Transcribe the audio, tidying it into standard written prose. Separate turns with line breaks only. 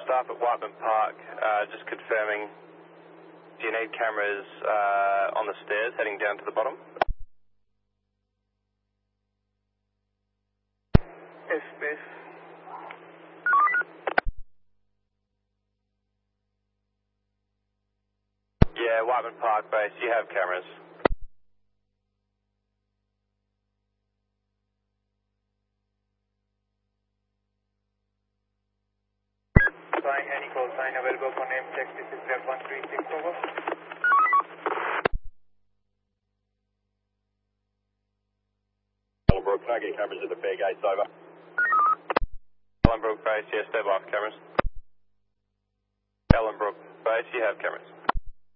staff at Whiteman Park, just confirming, do you need cameras on the stairs heading down to the bottom?
Yes, please.
Yeah, Whiteman Park base, you have cameras.
Sign, any call sign available for name check. This is Grab 136 over.
Ellenbrook, can I get cameras at the fair gates over?
Ellenbrook base, yes, they're live cameras. Ellenbrook base, you have cameras.